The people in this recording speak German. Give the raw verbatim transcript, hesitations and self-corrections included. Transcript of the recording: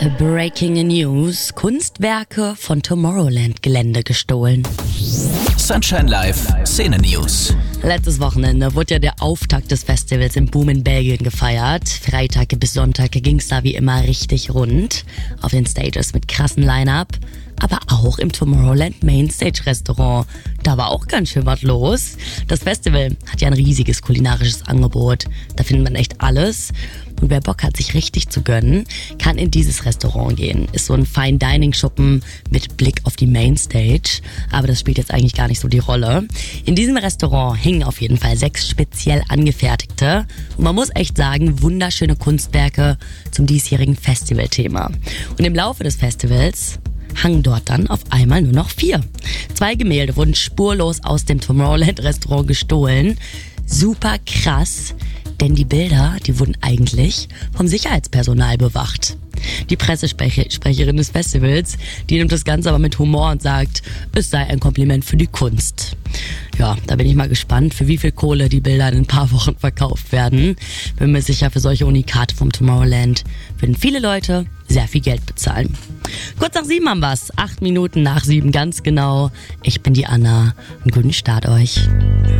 Breaking News. Kunstwerke von Tomorrowland-Gelände gestohlen. Sunshine Live, Szene News. Letztes Wochenende wurde ja der Auftakt des Festivals im Boom in Belgien gefeiert. Freitag bis Sonntag ging's da wie immer richtig rund. Auf den Stages mit krassen Line-Up. Aber auch im Tomorrowland Mainstage Restaurant. Da war auch ganz schön was los. Das Festival hat ja ein riesiges kulinarisches Angebot. Da findet man echt alles. Und wer Bock hat, sich richtig zu gönnen, kann in dieses Restaurant gehen. Ist so ein Fine-Dining-Schuppen mit Blick auf die Mainstage. Aber das spielt jetzt eigentlich gar nicht so die Rolle. In diesem Restaurant hingen auf jeden Fall sechs speziell angefertigte und man muss echt sagen, wunderschöne Kunstwerke zum diesjährigen Festivalthema. Und im Laufe des Festivals hangen dort dann auf einmal nur noch vier. Zwei Gemälde wurden spurlos aus dem Tomorrowland-Restaurant gestohlen. Super krass, denn die Bilder, die wurden eigentlich vom Sicherheitspersonal bewacht. Die Pressesprecherin des Festivals, die nimmt das Ganze aber mit Humor und sagt, es sei ein Kompliment für die Kunst. Ja, da bin ich mal gespannt, für wie viel Kohle die Bilder in ein paar Wochen verkauft werden. Bin mir sicher, für solche Unikate vom Tomorrowland würden viele Leute sehr viel Geld bezahlen. Kurz nach sieben haben wir's. Acht Minuten nach sieben, ganz genau. Ich bin die Anna. Einen guten Start euch.